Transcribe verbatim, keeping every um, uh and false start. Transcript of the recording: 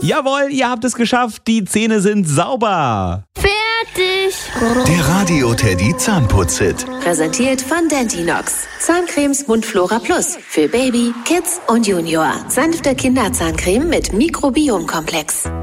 Jawohl, ihr habt es geschafft. Die Zähne sind sauber. Fertig. Der Radio Teddy Zahnputz-Hit. Präsentiert von Dentinox. Zahncremes Mundflora Plus. Für Baby, Kids und Junior. Sanfte Kinderzahncreme mit Mikrobiomkomplex.